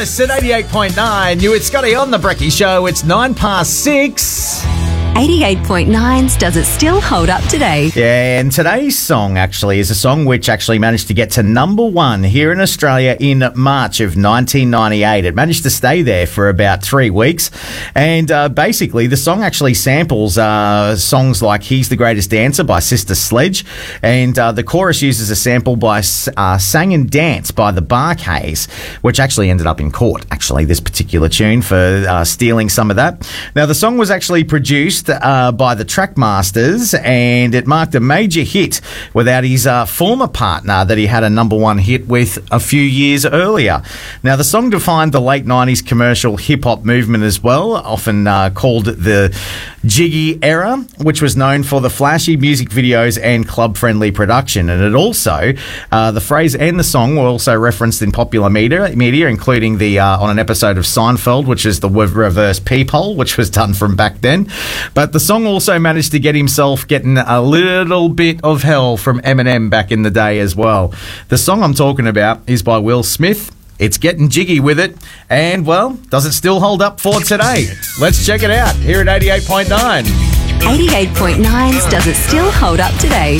Yes, at 88.9, it's Scotty on the Brekkie Show. It's 6:09. 88.9's Does It Still Hold Up Today? Yeah, and today's song actually is a song which actually managed to get to number one here in Australia in March of 1998. It managed to stay there for about 3 weeks. And basically, the song actually samples songs like He's the Greatest Dancer by Sister Sledge. And the chorus uses a sample by Sang and Dance by the Barkays, which actually ended up in court, actually, this particular tune for stealing some of that. Now, the song was actually produced by the Trackmasters, and it marked a major hit without his former partner that he had a number one hit with a few years earlier. Now, the song defined the late 90s commercial hip-hop movement as well, often called the Jiggy era, which was known for the flashy music videos and club-friendly production. And it also, the phrase and the song were also referenced in popular media including the on an episode of Seinfeld, which is the reverse peephole, which was done from back then. But the song also managed to get himself getting a little bit of hell from Eminem back in the day as well. The song I'm talking about is by Will Smith. It's Getting Jiggy With It. And, well, does it still hold up for today? Let's check it out here at 88.9. 88.9's Does It Still Hold Up Today?